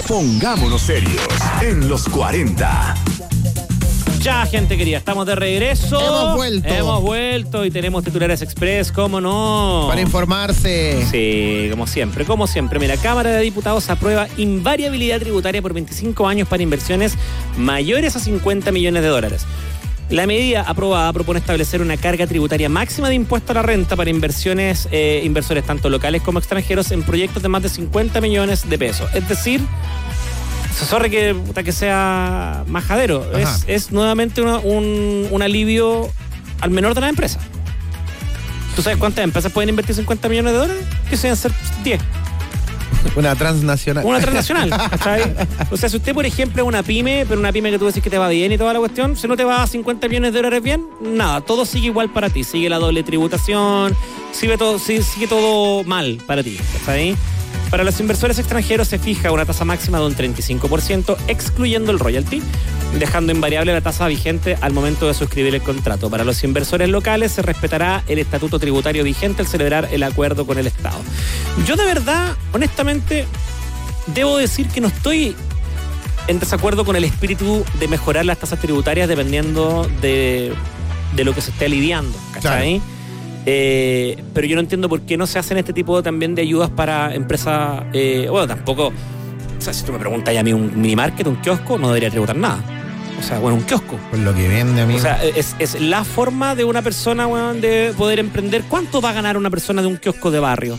Pongámonos serios en los 40. Ya, gente querida, estamos de regreso. Hemos vuelto y tenemos titulares express, ¿cómo no? Para informarse. Sí, como siempre. Mira, Cámara de Diputados aprueba invariabilidad tributaria por 25 años para inversiones mayores a $50 millones. La medida aprobada propone establecer una carga tributaria máxima de impuesto a la renta para inversores tanto locales como extranjeros en proyectos de más de 50 millones de pesos. Es decir, se sorre que sea majadero. Es nuevamente un alivio al menor de las empresas. ¿Tú sabes cuántas empresas pueden invertir $50 millones? Que suelen ser 10. Una transnacional. ¿Cachai? O sea, si usted, por ejemplo, es una pyme, pero una pyme que tú decís que te va bien y toda la cuestión, si no te va a $50 millones bien, nada, todo sigue igual para ti. Sigue la doble tributación, sigue todo mal para ti, ¿cachai? Para los inversores extranjeros se fija una tasa máxima de un 35%, excluyendo el royalty, dejando invariable la tasa vigente al momento de suscribir el contrato. Para los inversores locales se respetará el estatuto tributario vigente al celebrar el acuerdo con el Estado. Yo de verdad, honestamente, debo decir que no estoy en desacuerdo con el espíritu de mejorar las tasas tributarias dependiendo de lo que se esté lidiando, ¿cachai? Claro. Pero yo no entiendo por qué no se hacen este tipo también de ayudas para empresas. Tampoco. O sea, si tú me preguntas a mí un mini market, un kiosco, no debería tributar nada. O sea, un kiosco. Por lo que vende, amigo. O sea, es la forma de una persona, de poder emprender. ¿Cuánto va a ganar una persona de un kiosco de barrio?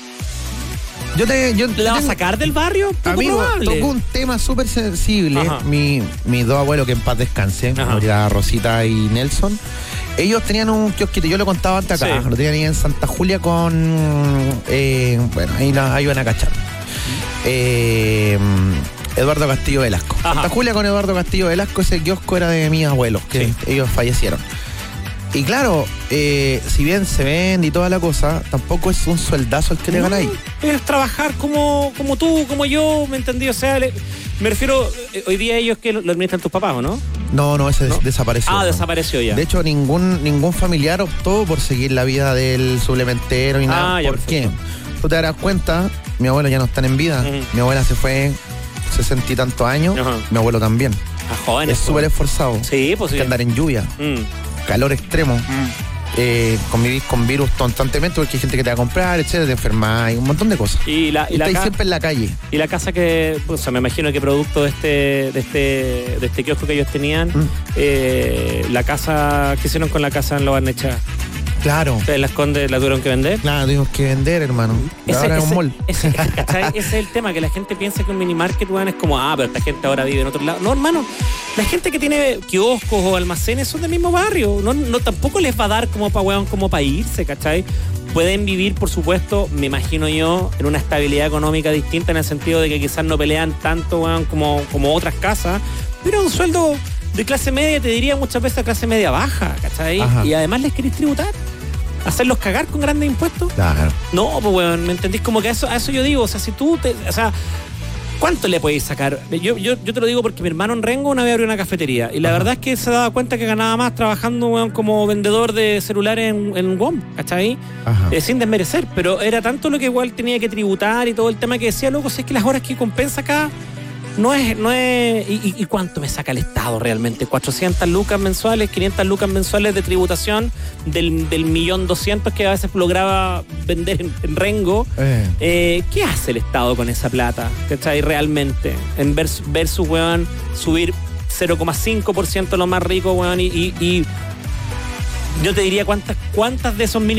¿La va a sacar del barrio? Amigo, tocó un tema súper sensible. Mis dos abuelos, que en paz descansen, Rosita y Nelson. Ellos tenían un kiosquito, yo lo contaba antes acá, lo tenían ahí en Santa Julia con... ahí van a cachar. Eduardo Castillo Velasco. Santa Julia con Eduardo Castillo Velasco, ese kiosco era de mis abuelos, que ellos fallecieron. Y claro, si bien se vende y toda la cosa, tampoco es un sueldazo el que le gana ahí. Es trabajar como tú, como yo, ¿me entendí? O sea, me refiero, hoy día ellos que lo administran tus papás, ¿o no? No, ese desapareció. Desapareció ya. De hecho, ningún familiar optó por seguir la vida del suplementero ni nada. ¿Por qué? Tú te darás cuenta, mi abuelo ya no está en vida. Mi abuela se fue 60 y tantos años, mi abuelo también. Jóvenes. Es súper esforzado. Sí, pues sí. Que andar en lluvia, calor extremo, convivir con virus constantemente porque hay gente que te va a comprar, etcétera, te enfermas, un montón de cosas. Y estáis siempre en la calle. Y la casa que, me imagino que producto de este kiosco que ellos tenían, la casa, ¿qué hicieron con la casa en Lo Barnechea? Claro. ¿Ustedes la Condes la tuvieron que vender? Claro, tuvimos que vender, hermano. Ahora es un mall. Ese es el tema, que la gente piensa que un mini market, es como, pero esta gente ahora vive en otro lado. No, hermano, la gente que tiene kioscos o almacenes son del mismo barrio. No tampoco les va a dar como para irse, ¿cachai? Pueden vivir, por supuesto, me imagino yo, en una estabilidad económica distinta, en el sentido de que quizás no pelean tanto, como otras casas, pero un sueldo de clase media, te diría muchas veces clase media baja, ¿cachai? Y además les querés tributar, hacerlos cagar con grandes impuestos. Claro. No, pues ¿me entendís? Como que a eso yo digo, o sea, si tú ¿cuánto le podéis sacar? Yo te lo digo porque mi hermano en Rengo una vez abrió una cafetería y la verdad es que se daba cuenta que ganaba más trabajando, como vendedor de celulares en WOM, ¿cachai? Sin desmerecer, pero era tanto lo que igual tenía que tributar y todo el tema que decía, loco, si es que las horas que compensa acá no es ¿y cuánto me saca el Estado realmente? 400 lucas mensuales, 500 lucas mensuales de tributación del 1.200.000 que a veces lograba vender en Rengo. ¿Qué hace el Estado con esa plata? ¿Cachai? Realmente, en versus, weón, subir 0,5% lo más rico, weón, y yo te diría cuántas de esos